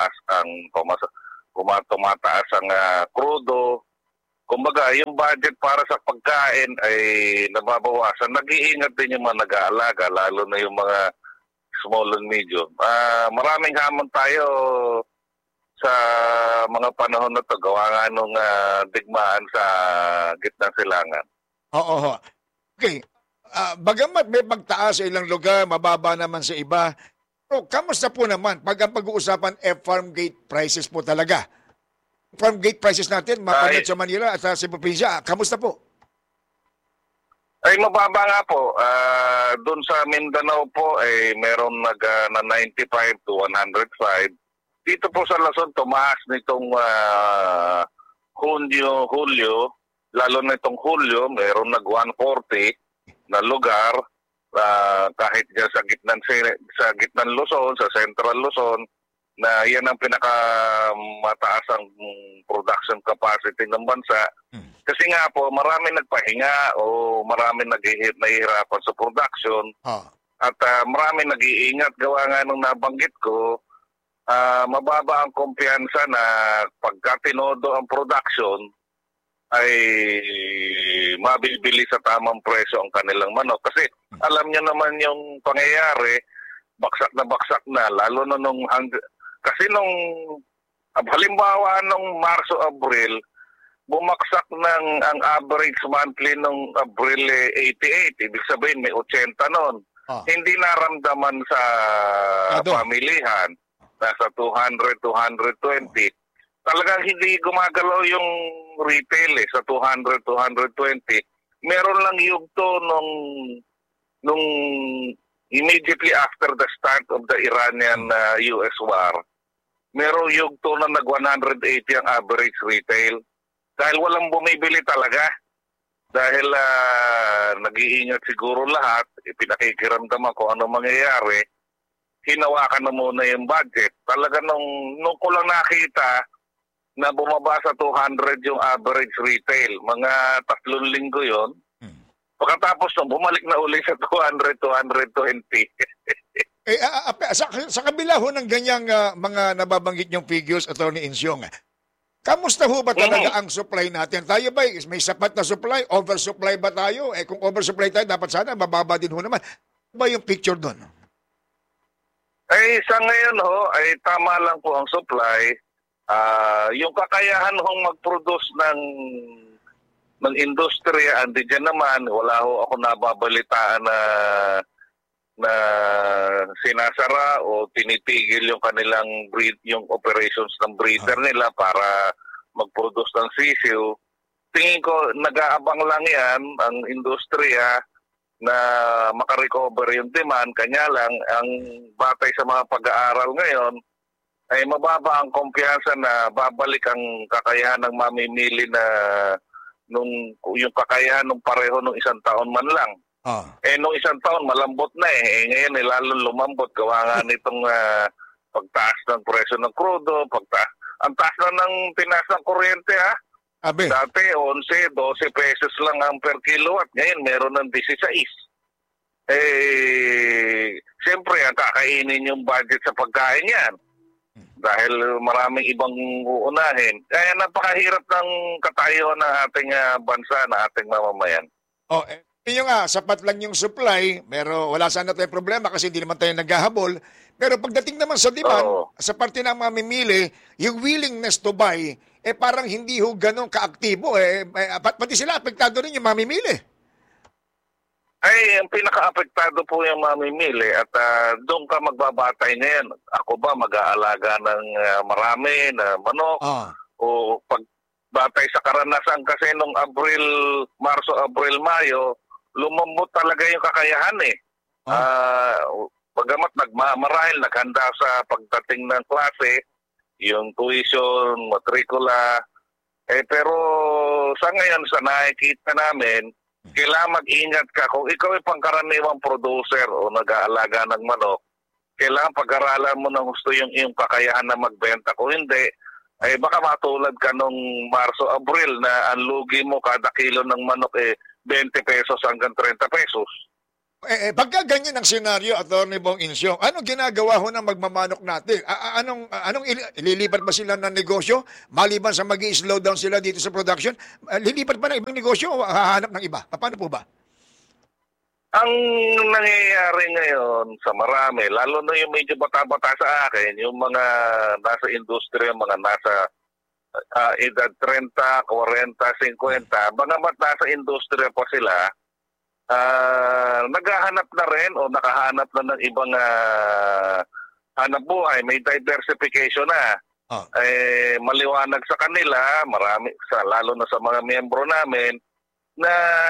S17: tumataas ang krudo. Kumbaga, yung budget para sa pagkain ay nababawasan. Nag-iingat din yung mga nag-aalaga, lalo na yung mga small and medium. Maraming hamon tayo sa mga panahon na to, gawa nga nung digmaan sa gitnang silangan.
S1: Oo. Okay. Bagamat may pagtaas sa ilang lugar, mababa naman sa iba. Pero kamusta po naman pag ang pag-uusapan farm gate prices po talaga? Farm gate prices natin, mapanood sa Manila at sa probinsya. Kamusta po?
S17: Ay mababa nga po. Doon sa Mindanao po ay meron na 95 to 105. Dito po sa Luzon tumaas nitong Hulyo, lalo na itong Hulyo, meron nag 140 na lugar kahit sa gitnang Luzon, sa Central Luzon, na yan ang pinakamataas ang production capacity ng bansa. Kasi nga po, marami nagpahinga o marami nahihirapan sa production. At marami nag-iingat. Gawa nga nung nabanggit ko, mababa ang kumpiyansa na pagka tinodo ang production, ay mabibili sa tamang presyo ang kanilang manok. Kasi alam niyo naman yung pangyayari, baksak na, lalo na kasi nung halimbawa nung Marso-Abril, bumaksak ang average monthly nung Abril 88, ibig sabihin may 80 noon. Hindi naramdaman sa pamilihan, nasa 200, 220. Talagang hindi gumagalaw yung retail sa 200, 220. Meron lang yugto nung immediately after the start of the Iranian-US war. Merong yugto na nag-180 ang average retail. Dahil walang bumibili talaga. Dahil nag-iingat siguro lahat, pinakikiramdaman kung ano mangyayari, hinawakan na muna yung budget. Talaga nung ko lang nakita na bumaba sa 200 yung average retail, mga 3 linggo yon. Pagkatapos nung bumalik na uli sa 200, 220.
S1: Sa kabila ho ng ganyang mga nababanggit niyong figures, Atty. Insyong, kamusta ho ba talaga ang supply natin? Tayo ba may sapat na supply? Oversupply ba tayo? Kung oversupply tayo, dapat sana mababa din ho naman. Ano ba yung picture doon?
S17: Sa ngayon ho, ay tama lang po ang supply. Yung kakayahan hong mag-produce ng industriya, andi dyan naman, wala ho ako nababalitaan na sinasara o tinitigil yung kanilang yung operations ng breeder nila para mag-produce ng sisiw. Tingin ko, nag-aabang lang yan ang industriya na makarecover yung demand. Kanya lang, ang batay sa mga pag-aaral ngayon, ay mababa ang kumpiyansa na babalik ang kakayahan ng mamimili na yung kakayahan ng pareho nung isang taon man lang. Nung isang taon, malambot na ngayon lalo lumambot. Gawa nga nitong pagtaas ng presyo ng krudo, ang taas na ng tinaas ng kuryente Dati 11, 12 pesos lang ang per kilowatt. Ngayon meron ng 16. Siyempre, kakainin yung budget sa pagkain yan. Dahil maraming ibang uunahin. Kaya napakahirap ng katayuan ng ating bansa, ng ating mamamayan.
S1: Yun nga, sapat lang yung supply, pero wala sana tayong problema kasi hindi naman tayo naghahabol. Pero pagdating naman sa demand, sa parte ng mamimili, yung willingness to buy, parang hindi ho ganun kaaktibo. Pati sila, apektado rin yung mamimili.
S17: Ang pinaka-apektado po yung mamimili at doon ka magbabatay ngayon. Ako ba mag-aalaga ng marami na manok? O pagbatay sa karanasan kasi nung Marso, Abril, Mayo, lumambot talaga yung kakayahan Bagamat marahil naghanda sa pagdating ng klase, yung tuition, matrikula, pero sa ngayon sa nakikita namin, kailangan mag-ingat ka. Kung ikaw ay pangkaraniwang producer o nag-aalaga ng manok, kailangan pag-aralan mo ng gusto yung iyong kakayahan na magbenta. Kung hindi, ay baka matulad ka nung Marso, Abril na ang lugi mo kada kilo ng manok 20 pesos hanggang 30 pesos.
S1: Pagka ganyan ang senaryo, Atty. Bong Insyong, anong ginagawa ho ng magmamanok natin? Anong ililipat ba sila ng negosyo? Maliban sa mag-i-slow down sila dito sa production, lilipat ba ng ibang negosyo o hahanap ng iba? Paano po ba?
S17: Ang nangyayari ngayon sa marami, lalo na yung medyo bata-bata sa akin, yung mga nasa industriya, mga nasa edad 30, 40, 50, bagamat nasa industriya pa sila, naghahanap na rin o nakahanap na ng ibang hanap buhay, may diversification na. Maliwanag sa kanila, marami, lalo na sa mga miyembro namin, na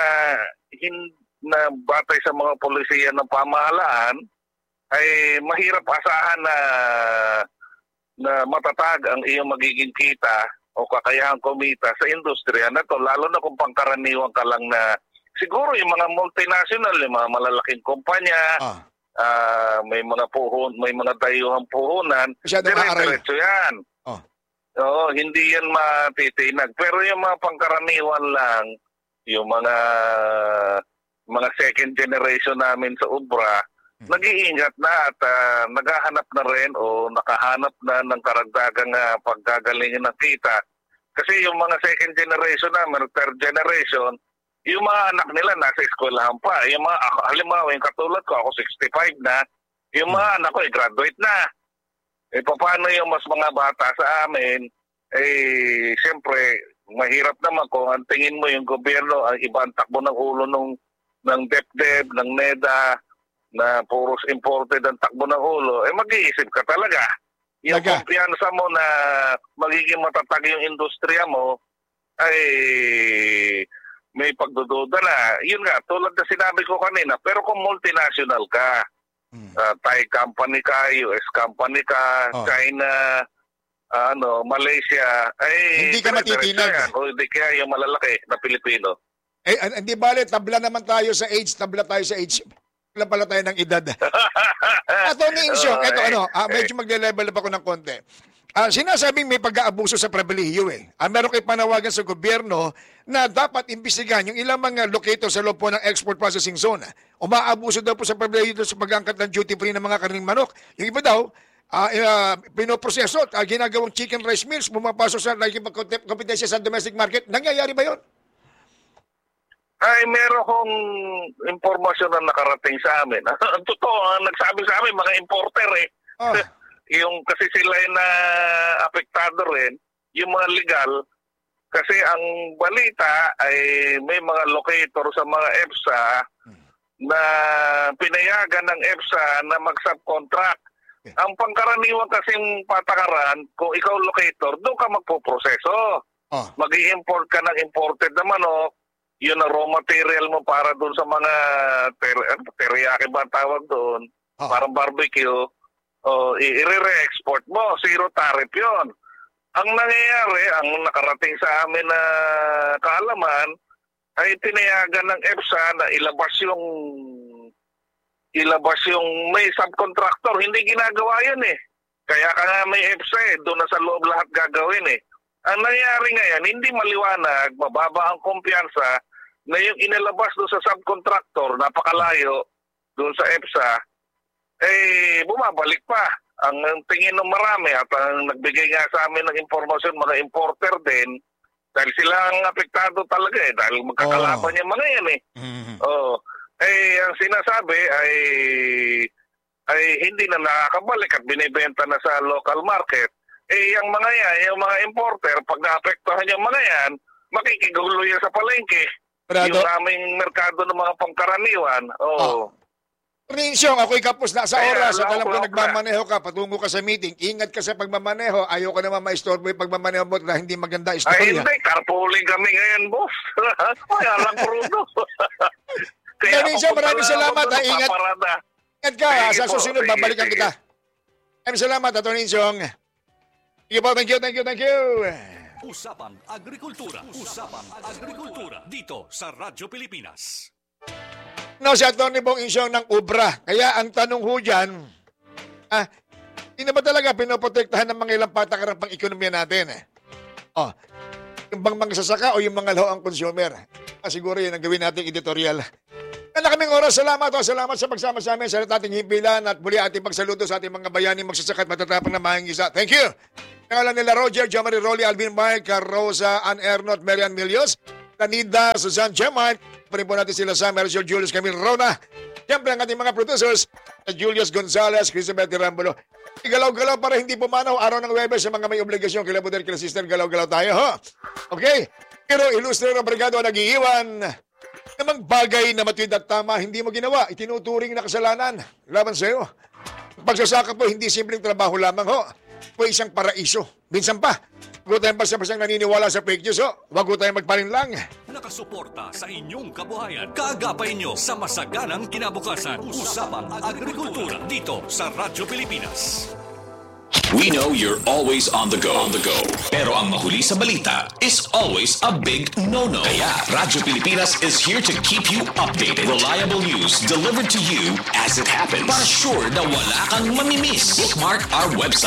S17: batay sa mga polisiya ng pamahalaan, ay mahirap asahan na matatag ang iyong magiging kita o kakayahang kumita sa industriya na to, lalo na kung pangkaraniwan ka lang na siguro yung mga multinational, yung mga malalaking kumpanya, may mga dayuhang puhunan, diretso yan. Oo, hindi yan matitinag. Pero yung mga pangkaraniwan lang, yung mga second generation namin sa Ubra, nag-iingat na at naghahanap na rin o nakahanap na ng karagdagang paggagalingin ng kita. Kasi yung mga second generation namin, third generation, yung mga anak nila nasa eskwelahan pa. Yung mga, halimbawa, yung katulad ko, ako 65 na, yung mga anak ko graduate na. Paano yung mas mga bata sa amin, siyempre, mahirap naman kung ang tingin mo yung gobyerno, ang ibang takbo ng ulo ng DepDep, ng NEDA, na puros imported ang takbo ng ulo, mag-iisip ka talaga. Yung kumpiyansa mo na magiging matatag yung industriya mo, ay may pagdududa na. Yun nga, tulad na sinabi ko kanina, pero kung multinational ka, Thai company ka, US company ka, China, Malaysia, ay
S1: hindi ka matitinag.
S17: O hindi kaya yung malalaki na Pilipino.
S1: Hindi bale, tabla naman tayo sa age, tabla pala tayo ng edad. Atty. Insyong, medyo magle-level up ako ng konti. Sinasabing may pag-aabuso sa pribilehiyo meron kayo panawagan sa gobyerno na dapat imbestigahan yung ilang mga locator sa loob po ng export processing zone. Umaabuso daw po sa pribilehiyo sa pag-angkat ng duty free ng mga karining manok. Yung iba daw, pinoproseso at ginagawang chicken rice mills, bumapasok sa kompetensya sa domestic market. Nangyayari ba yun?
S17: Ay, meron kong impormasyon na nakarating sa amin. Ang totoo, nagsabi sa amin, mga importer yung kasi sila na apektado rin, yung mga legal, kasi ang balita ay may mga locator sa mga EPSA na pinayagan ng EPSA na mag-subcontract. Ang pangkaraniwan kasing patakaran, kung ikaw locator, doon ka magpoproseso. Mag-i-import ka ng imported na manok, yun na raw material mo para doon sa mga teriyaki ba tawag doon, parang barbecue, i-re-export mo, zero tariff yun. Ang nangyayari, ang nakarating sa amin na kaalaman, ay tinayagan ng EPSA na ilabas yung may subcontractor. Hindi ginagawa yun Kaya ka nga may EPSA doon na sa loob lahat gagawin Ang nangyayari ngayon, hindi maliwanag, mababa ang kumpiyansa na yung inilabas doon sa subcontractor, napakalayo doon sa EPSA, bumabalik pa. Ang tingin ng marami at ang nagbigay nga sa amin ng impormasyon, mga importer din, dahil sila ang apektado talaga dahil magkakalaban yung mga yan ang sinasabi ay hindi na nakakabalik at binibenta na sa local market. Yung mga yan, yung mga importer, pag naapektuhan yung mga yan, makikigulo yan sa palengke. Yung aming merkado ng mga pangkaraniwan.
S1: Rinsyong, ako'y kapos na sa oras at alam ko nagmamaneho ka, patungo ka sa meeting, ingat ka sa pagmamaneho, ayoko naman maistorbo yung pagmamaneho mo na hindi maganda istorya.
S17: Ay hindi, carpooling kami ngayon, boss. Kaya lang prudo.
S1: Rinsyong, maraming salamat. Ingat ka, sa susunod, babalikan kita. Maraming salamat, Atty. Rinsyong. Thank you.
S2: Usapang Agrikultura. Usapang Agrikultura. Dito sa Radyo Pilipinas.
S1: No, si Atty. Bong Insyong ng Ubra. Kaya ang tanong ho dyan, hindi na ba talaga pinoprotektahan ng mga ilang patakarang pang-ekonomiya natin? Yung bang mga sasaka o yung mga laho ang consumer? Siguro yun ang gawin nating editorial. Kaya kaming oras, salamat sa pagsama sa amin sa ating himpilan at muli ating pagsaludo sa ating mga bayani magsasaka at matatapang na mahingisa. Thank you! Pangalan nila Roger, Jomari Rolly, Alvin Mike, Rosa, Ann Ernot, Marian Milios, Tanida, Susan Gemart, pa rin po natin sila sa Marisol Julius, Camille Rona. Siyempre ang ating mga producers, Julius Gonzalez, Christopher Tirambulo. Galaw-galaw para hindi pumanaw araw ng Webes sa mga may obligasyon. Kila Buder, kila Sister, galaw-galaw tayo, ha? Okay? Pero ilustre ng brigado ang nag-iiwan. Namang bagay na matuwid at tama, hindi mo ginawa, itinuturing na kasalanan. Laban sa'yo. Pagsasaka po, hindi simpleng trabaho lamang, ho. Po isang paraiso. Minsan pa, huwag tayong basta-bastang naniniwala sa fake news, ho. Huwag tayong magpalinlang.
S2: Nakasuporta sa inyong kabuhayan. Kaagapay nyo sa masaganang kinabukasan. Usapang Agrikultura. Dito sa Radyo Pilipinas.
S18: We know you're always on the go. Pero ang mahuli sa balita is always a big no-no. Kaya Radyo Pilipinas is here to keep you updated. Reliable news delivered to you as it happens. Para sure na wala kang mamimiss. Bookmark our website.